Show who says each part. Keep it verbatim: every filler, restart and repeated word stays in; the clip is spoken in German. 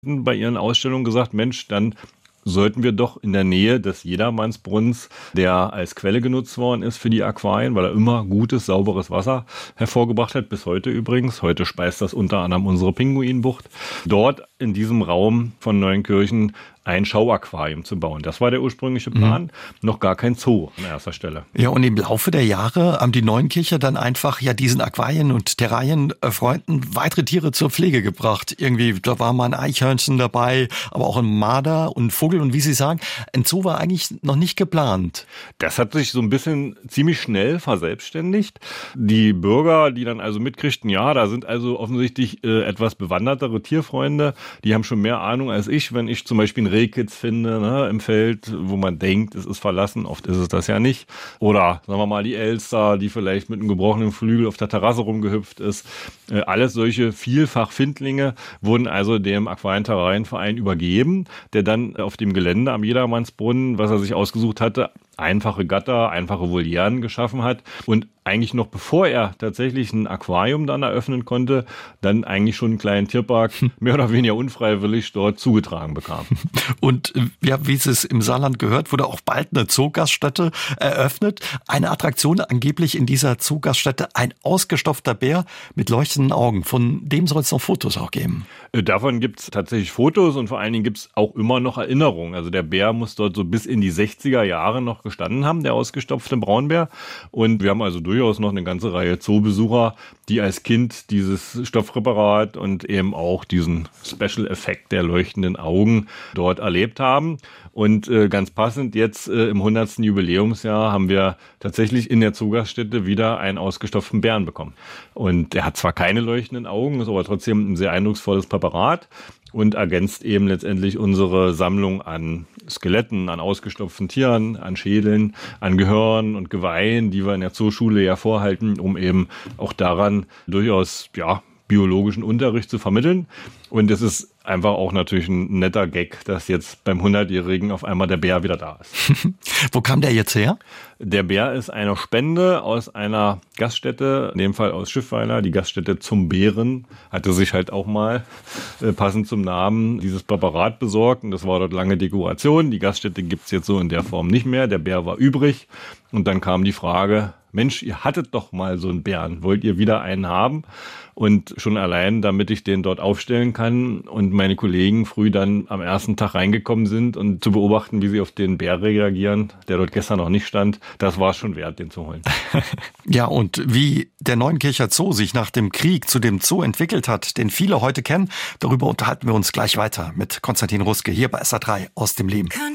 Speaker 1: bei ihren Ausstellungen gesagt, Mensch, dann sollten wir doch in der Nähe des Jedermannsbrunnens, der als Quelle genutzt worden ist für die Aquarien, weil er immer gutes, sauberes Wasser hervorgebracht hat, bis heute übrigens. Heute speist das unter anderem unsere Pinguinbucht. Dort in diesem Raum von Neuenkirchen ein Schauaquarium zu bauen. Das war der ursprüngliche Plan. Mhm. Noch gar kein Zoo an erster Stelle.
Speaker 2: Ja, und im Laufe der Jahre haben die Neuenkircher dann einfach ja diesen Aquarien- und Terrarienfreunden weitere Tiere zur Pflege gebracht. Irgendwie, da war mal ein Eichhörnchen dabei, aber auch ein Marder und Vogel. Und wie Sie sagen, ein Zoo war eigentlich noch nicht geplant.
Speaker 1: Das hat sich so ein bisschen ziemlich schnell verselbstständigt. Die Bürger, die dann also mitkriegten, ja, da sind also offensichtlich äh, etwas bewandertere Tierfreunde, die haben schon mehr Ahnung als ich, wenn ich zum Beispiel ein Rehkitz finde, ne, im Feld, wo man denkt, es ist verlassen. Oft ist es das ja nicht. Oder sagen wir mal die Elster, die vielleicht mit einem gebrochenen Flügel auf der Terrasse rumgehüpft ist. Äh, alles solche Vielfach-Findlinge wurden also dem Aquarien-Terrarienverein übergeben, der dann auf dem Gelände am Jedermannsbrunnen, was er sich ausgesucht hatte, einfache Gatter, einfache Volieren geschaffen hat und eigentlich noch bevor er tatsächlich ein Aquarium dann eröffnen konnte, dann eigentlich schon einen kleinen Tierpark mehr oder weniger unfreiwillig dort zugetragen bekam.
Speaker 2: Und ja, wie es im Saarland gehört, wurde auch bald eine Zoogaststätte eröffnet. Eine Attraktion angeblich in dieser Zoogaststätte, ein ausgestopfter Bär mit leuchtenden Augen. Von dem soll es noch Fotos auch geben.
Speaker 1: Davon gibt es tatsächlich Fotos und vor allen Dingen gibt es auch immer noch Erinnerungen. Also der Bär muss dort so bis in die sechziger Jahre noch gestanden haben, der ausgestopfte Braunbär. Und wir haben also durchaus noch eine ganze Reihe Zoobesucher, die als Kind dieses Stoffpräparat und eben auch diesen Special-Effekt der leuchtenden Augen dort erlebt haben. Und äh, ganz passend jetzt äh, im hundertsten Jubiläumsjahr haben wir tatsächlich in der Zoogaststätte wieder einen ausgestopften Bären bekommen. Und er hat zwar keine leuchtenden Augen, ist aber trotzdem ein sehr eindrucksvolles Präparat und ergänzt eben letztendlich unsere Sammlung an Skeletten, an ausgestopften Tieren, an Schädeln, an Gehirn und Geweihen, die wir in der Zooschule ja vorhalten, um eben auch daran durchaus, ja, biologischen Unterricht zu vermitteln. Und es ist einfach auch natürlich ein netter Gag, dass jetzt beim hundertjährigen auf einmal der Bär wieder da ist.
Speaker 2: Wo kam der jetzt her?
Speaker 1: Der Bär ist eine Spende aus einer Gaststätte, in dem Fall aus Schiffweiler. Die Gaststätte Zum Bären hatte sich halt auch mal äh, passend zum Namen dieses Präparat besorgt. Und das war dort lange Dekoration. Die Gaststätte gibt's jetzt so in der Form nicht mehr. Der Bär war übrig. Und dann kam die Frage, Mensch, ihr hattet doch mal so einen Bären. Wollt ihr wieder einen haben? Und schon allein, damit ich den dort aufstellen kann und meine Kollegen früh dann am ersten Tag reingekommen sind und zu beobachten, wie sie auf den Bär reagieren, der dort gestern noch nicht stand, das war es schon wert, den zu holen.
Speaker 2: Ja, und wie der Neuenkircher Zoo sich nach dem Krieg zu dem Zoo entwickelt hat, den viele heute kennen, darüber unterhalten wir uns gleich weiter mit Konstantin Ruske hier bei S A drei aus dem Leben.